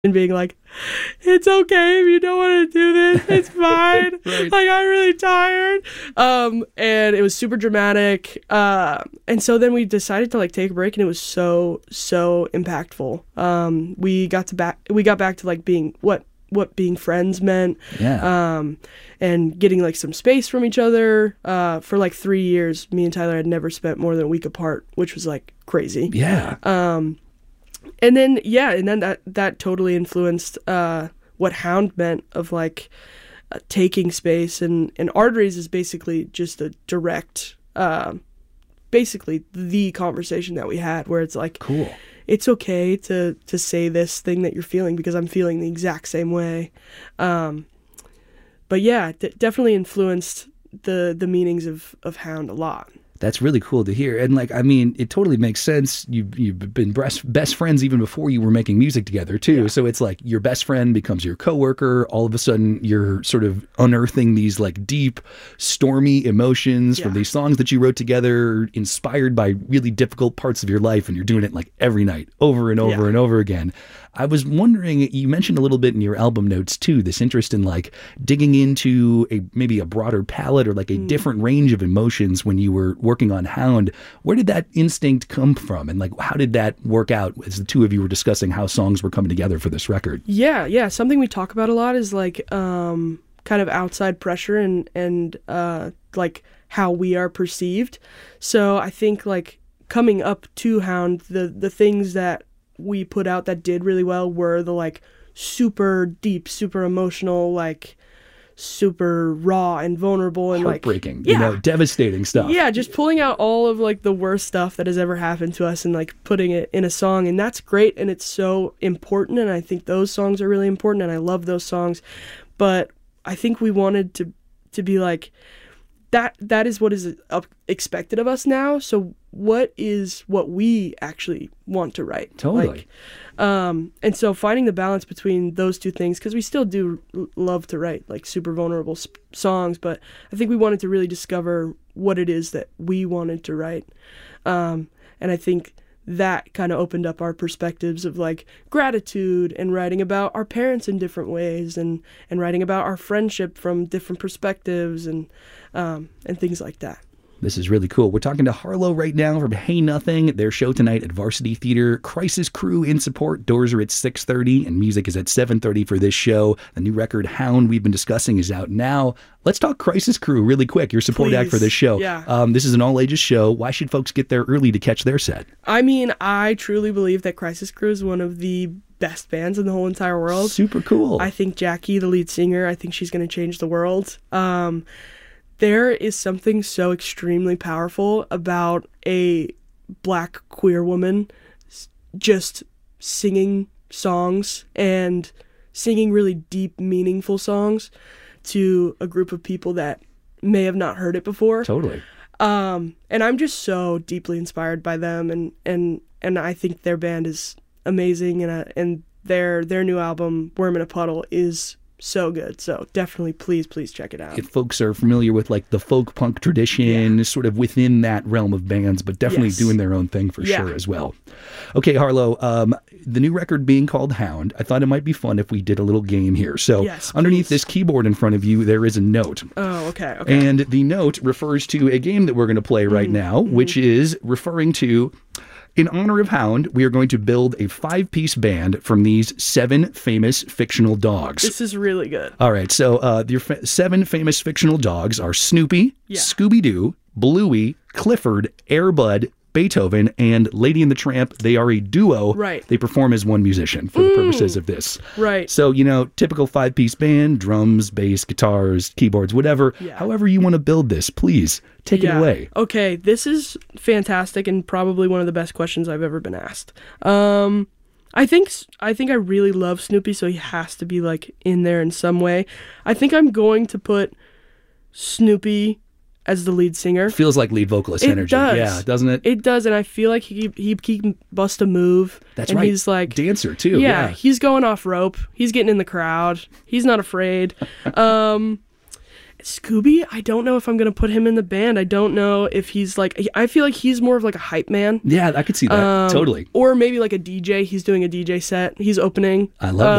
and being like, it's okay if you don't want to do this, it's fine. Right. Like, I'm really tired. And it was super dramatic. And so then we decided to like take a break, and it was so impactful. We got back to like being what being friends meant. Yeah. And getting like some space from each other. For like 3 years, me and Tyler had never spent more than a week apart, which was like crazy. Yeah. And then that totally influenced what Hound meant of like taking space, and Arteries is basically just a direct, basically the conversation that we had, where it's like, Cool. It's okay to say this thing that you're feeling, because I'm feeling the exact same way. But yeah, definitely influenced the meanings of Hound a lot. That's really cool to hear. And like, I mean, it totally makes sense. You've been best friends even before you were making music together too. Yeah. So it's like your best friend becomes your coworker. All of a sudden you're sort of unearthing these like deep, stormy emotions from these songs that you wrote together, inspired by really difficult parts of your life. And you're doing it like every night over and over and over again. I was wondering, you mentioned a little bit in your album notes too, this interest in like digging into maybe a broader palette or like a different range of emotions when you were working on Hound. Where did that instinct come from? And like, how did that work out as the two of you were discussing how songs were coming together for this record? Yeah. Something we talk about a lot is like kind of outside pressure and like how we are perceived. So I think like coming up to Hound, the things that we put out that did really well were the like super deep, super emotional, like super raw and vulnerable and heartbreaking, like, you know, devastating stuff. Yeah, just pulling out all of like the worst stuff that has ever happened to us and like putting it in a song, and that's great, and it's so important, and I think those songs are really important, and I love those songs. But I think we wanted to be like, that is what is expected of us now. So what is what we actually want to write? Totally. Like, and so finding the balance between those two things, because we still do love to write like super vulnerable songs, but I think we wanted to really discover what it is that we wanted to write. And I think that kind of opened up our perspectives of like gratitude and writing about our parents in different ways, and writing about our friendship from different perspectives, and things like that. This is really cool. We're talking to Harlow right now from Hey Nothing. Their show tonight at Varsity Theater. Crisis Crew in support. Doors are at 6:30 and music is at 7:30 for this show. The new record Hound we've been discussing is out now. Let's talk Crisis Crew really quick, your support act for this show. Yeah. This is an all-ages show. Why should folks get there early to catch their set? I mean, I truly believe that Crisis Crew is one of the best bands in the whole entire world. Super cool. I think Jackie, the lead singer, I think she's going to change the world. There is something so extremely powerful about a Black queer woman just singing songs and singing really deep, meaningful songs to a group of people that may have not heard it before. Totally. And I'm just so deeply inspired by them, and I think their band is amazing, and their new album Worm in a Puddle is so good. So definitely please check it out. If folks are familiar with like the folk punk tradition, sort of within that realm of bands, but definitely doing their own thing for sure as well. Okay, Harlow, the new record being called Hound, I thought it might be fun if we did a little game here. So underneath this keyboard in front of you, there is a note. Oh, okay. And the note refers to a game that we're going to play right now, which is referring to, in honor of Hound, we are going to build a 5-piece band from these 7 famous fictional dogs. This is really good. All right, so your 7 famous fictional dogs are Snoopy, Scooby-Doo, Bluey, Clifford, Air Bud, Beethoven, and Lady and the Tramp. They are a duo. Right. They perform as one musician for the purposes of this. Right. So, you know, typical 5-piece band, drums, bass, guitars, keyboards, whatever. Yeah. However you want to build this, please take it away. Okay, this is fantastic and probably one of the best questions I've ever been asked. I think I really love Snoopy, so he has to be like in there in some way. I think I'm going to put Snoopy as the lead singer. Feels like lead vocalist energy. Does. Yeah, doesn't it? It does, and I feel like he can bust a move. That's and right. He's like dancer too. Yeah, he's going off rope. He's getting in the crowd. He's not afraid. And Scooby, I don't know if I'm gonna put him in the band. I don't know if he's like, I feel like he's more of like a hype man. Yeah, I could see that. Totally. Or maybe like a DJ. He's doing a DJ set. He's opening. I love